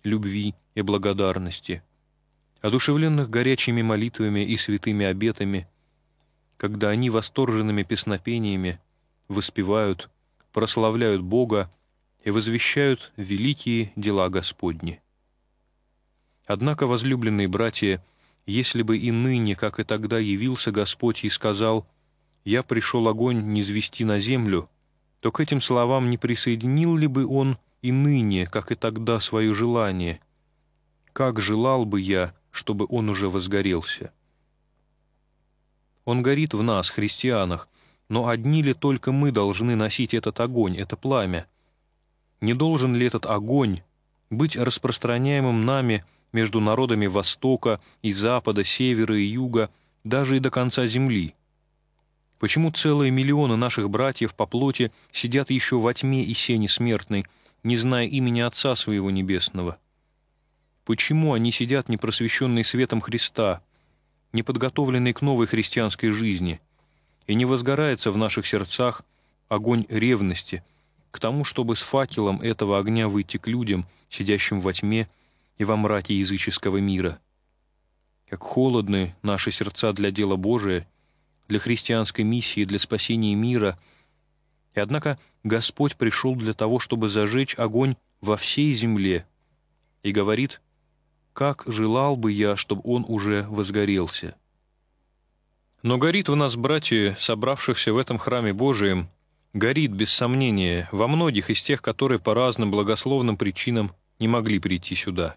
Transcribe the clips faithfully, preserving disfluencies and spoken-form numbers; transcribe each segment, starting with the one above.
любви и благодарности, одушевленных горячими молитвами и святыми обетами, когда они восторженными песнопениями воспевают, прославляют Бога и возвещают великие дела Господни. Однако, возлюбленные братья, если бы и ныне, как и тогда, явился Господь и сказал: «Я пришел огонь низвести на землю», то к этим словам не присоединил ли бы Он и ныне, как и тогда, свое желание? Как желал бы я, чтобы он уже возгорелся. Он горит в нас, христианах, но одни ли только мы должны носить этот огонь, это пламя? Не должен ли этот огонь быть распространяемым нами между народами Востока и Запада, Севера и Юга, даже и до конца земли? Почему целые миллионы наших братьев по плоти сидят еще во тьме и сене смертной, не зная имени Отца Своего Небесного? Почему они сидят непросвещенные светом Христа, неподготовленные к новой христианской жизни, и не возгорается в наших сердцах огонь ревности к тому, чтобы с факелом этого огня выйти к людям, сидящим во тьме и во мраке языческого мира? Как холодны наши сердца для дела Божия, для христианской миссии, для спасения мира. И однако Господь пришел для того, чтобы зажечь огонь во всей земле, и говорит: «Как желал бы я, чтобы он уже возгорелся». Но горит в нас, братья, собравшихся в этом храме Божием, горит, без сомнения, во многих из тех, которые по разным благословным причинам не могли прийти сюда.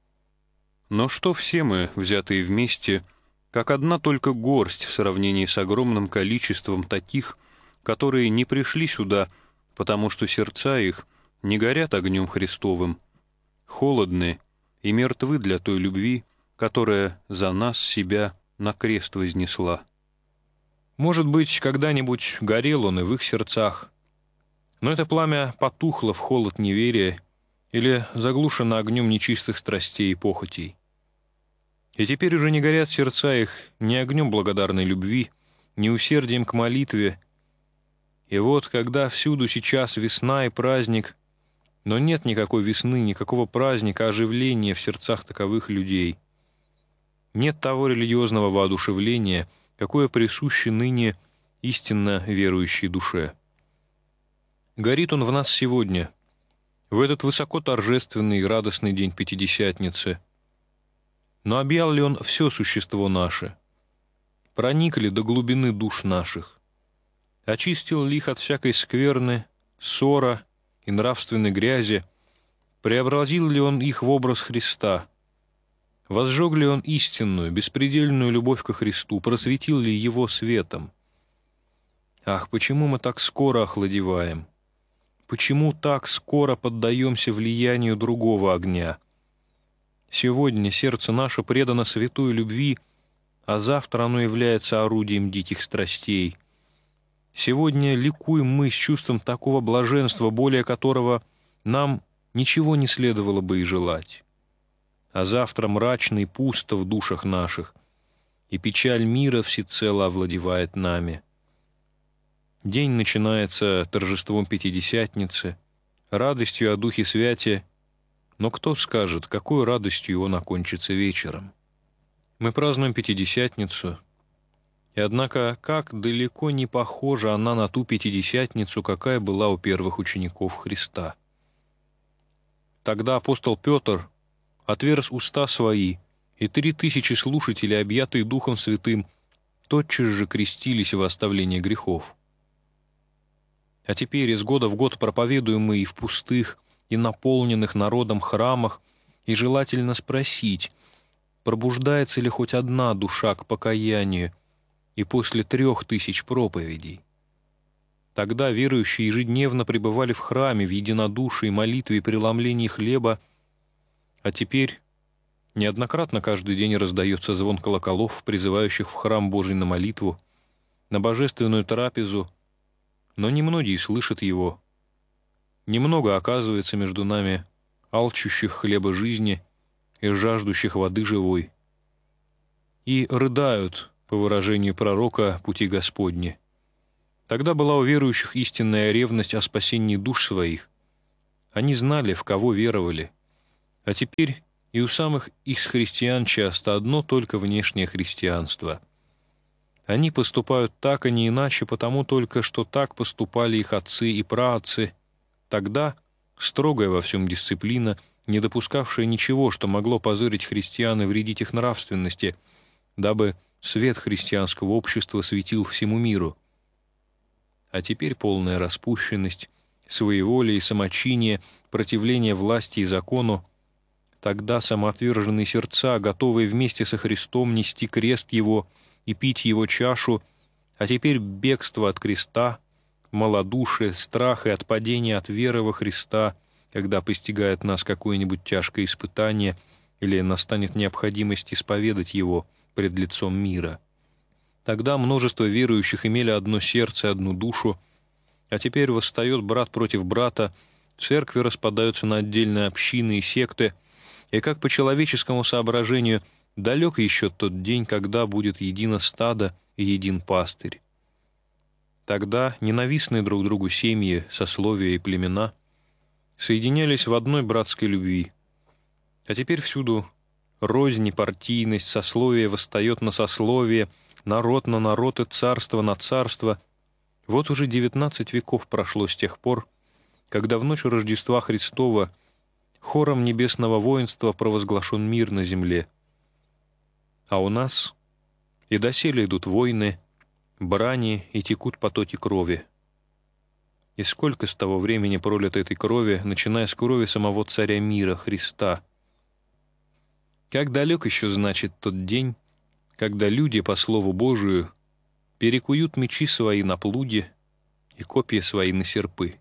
Но что все мы, взятые вместе, как одна только горсть в сравнении с огромным количеством таких, которые не пришли сюда, потому что сердца их не горят огнем Христовым, холодны и мертвы для той любви, которая за нас себя на крест вознесла. Может быть, когда-нибудь горел он и в их сердцах, но это пламя потухло в холод неверия или заглушено огнем нечистых страстей и похотей. И теперь уже не горят сердца их ни огнем благодарной любви, ни усердием к молитве. И вот, когда всюду сейчас весна и праздник, но нет никакой весны, никакого праздника, оживления в сердцах таковых людей. Нет того религиозного воодушевления, какое присуще ныне истинно верующей душе. Горит он в нас сегодня, в этот высоко торжественный и радостный день Пятидесятницы. Но объял ли он все существо наше? Проник ли до глубины душ наших? Очистил ли их от всякой скверны, ссора и нравственной грязи? Преобразил ли он их в образ Христа? Возжег ли он истинную, беспредельную любовь ко Христу? Просветил ли его светом? Ах, почему мы так скоро охладеваем? Почему так скоро поддаемся влиянию другого огня? Сегодня сердце наше предано святой любви, а завтра оно является орудием диких страстей. Сегодня ликуем мы с чувством такого блаженства, более которого нам ничего не следовало бы и желать. А завтра мрачно и пусто в душах наших, и печаль мира всецело овладевает нами. День начинается торжеством Пятидесятницы, радостью о Духе Святе, но кто скажет, какой радостью он окончится вечером? Мы празднуем Пятидесятницу, и однако как далеко не похожа она на ту Пятидесятницу, какая была у первых учеников Христа. Тогда апостол Петр отверз уста свои, и три тысячи слушателей, объятые Духом Святым, тотчас же крестились в оставление грехов. А теперь из года в год проповедуем мы и в пустых, и наполненных народом храмах, и желательно спросить, пробуждается ли хоть одна душа к покаянию, и после трех тысяч проповедей. Тогда верующие ежедневно пребывали в храме в единодушии, молитве и преломлении хлеба, а теперь неоднократно каждый день раздается звон колоколов, призывающих в храм Божий на молитву, на божественную трапезу, но немногие слышат его. Немного оказывается между нами алчущих хлеба жизни и жаждущих воды живой. И рыдают, по выражению пророка, пути Господни. Тогда была у верующих истинная ревность о спасении душ своих. Они знали, в кого веровали. А теперь и у самых из христиан часто одно только внешнее христианство. Они поступают так, а не иначе, потому только, что так поступали их отцы и праотцы. Тогда строгая во всем дисциплина, не допускавшая ничего, что могло позорить христиан и вредить их нравственности, дабы свет христианского общества светил всему миру. А теперь полная распущенность, своеволие и самочиние, противление власти и закону. Тогда самоотверженные сердца, готовые вместе со Христом нести крест Его и пить Его чашу, а теперь бегство от креста, малодушие, страх и отпадение от веры во Христа, когда постигает нас какое-нибудь тяжкое испытание или настанет необходимость исповедать Его пред лицом мира. Тогда множество верующих имели одно сердце, одну душу, а теперь восстает брат против брата, церкви распадаются на отдельные общины и секты, и как по человеческому соображению далек еще тот день, когда будет едино стадо и един пастырь. Тогда ненавистные друг другу семьи, сословия и племена соединялись в одной братской любви, а теперь всюду рознь и партийность, сословие восстает на сословие, народ на народ и царство на царство. Вот уже девятнадцать веков прошло с тех пор, когда в ночь Рождества Христова хором небесного воинства провозглашен мир на земле. А у нас и доселе идут войны, брани и текут потоки крови. И сколько с того времени пролито этой крови, начиная с крови самого Царя мира, Христа. Как далек еще, значит, тот день, когда люди, по Слову Божию, перекуют мечи свои на плуги и копья свои на серпы.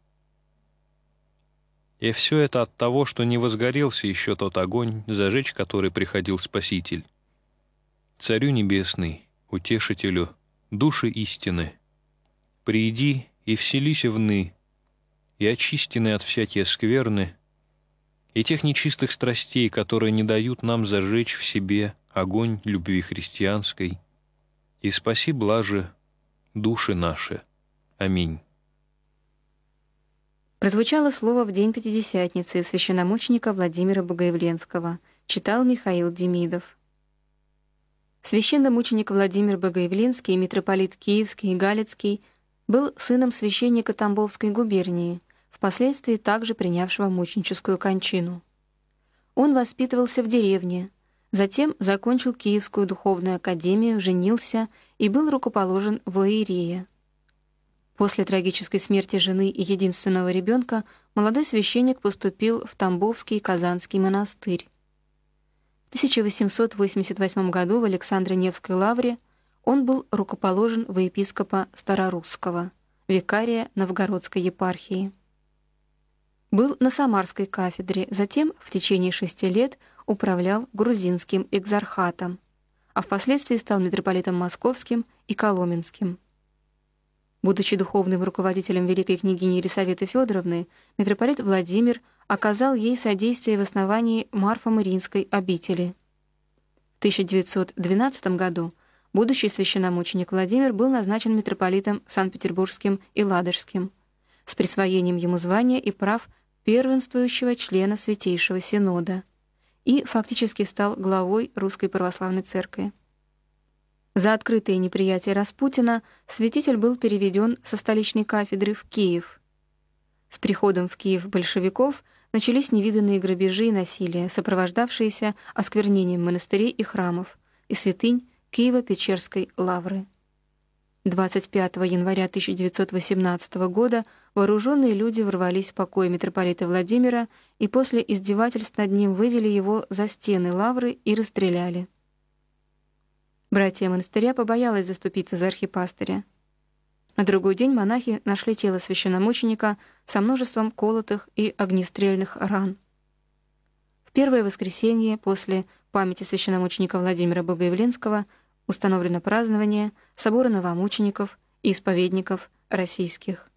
И все это от того, что не возгорелся еще тот огонь, зажечь который приходил Спаситель. Царю Небесный, Утешителю, души истины, прииди и вселися вны, и очистины от всякие скверны, и тех нечистых страстей, которые не дают нам зажечь в себе огонь любви христианской, и спаси блаже души наши. Аминь. Прозвучало слово в день Пятидесятницы священномученика Владимира Богоявленского. Читал Михаил Демидов. Священномученик Владимир Богоявленский, митрополит Киевский и Галицкий, был сыном священника Тамбовской губернии, впоследствии также принявшего мученическую кончину. Он воспитывался в деревне, затем закончил Киевскую духовную академию, женился и был рукоположен в иерее. После трагической смерти жены и единственного ребенка молодой священник поступил в Тамбовский Казанский монастырь. В тысяча восемьсот восемьдесят восьмом году в Александро-Невской лавре он был рукоположен во епископа Старорусского, викария Новгородской епархии. Был на Самарской кафедре, затем в течение шести лет управлял грузинским экзархатом, а впоследствии стал митрополитом Московским и Коломенским. Будучи духовным руководителем великой княгини Елисаветы Федоровны, митрополит Владимир оказал ей содействие в основании Марфо-Мариинской обители. В тысяча девятьсот двенадцатом году будущий священномученик Владимир был назначен митрополитом Санкт-Петербургским и Ладожским с присвоением ему звания и прав первенствующего члена Святейшего Синода и фактически стал главой Русской Православной Церкви. За открытое неприятие Распутина святитель был переведен со столичной кафедры в Киев. С приходом в Киев большевиков начались невиданные грабежи и насилие, сопровождавшиеся осквернением монастырей и храмов и святынь Киево-Печерской лавры. двадцать пятого января тысяча девятьсот восемнадцатого года вооруженные люди ворвались в покой митрополита Владимира и после издевательств над ним вывели его за стены лавры и расстреляли. Братья монастыря побоялась заступиться за архипастыря. На другой день монахи нашли тело священномученика со множеством колотых и огнестрельных ран. В первое воскресенье после памяти священномученика Владимира Богоявленского установлено празднование собора новомучеников и исповедников российских.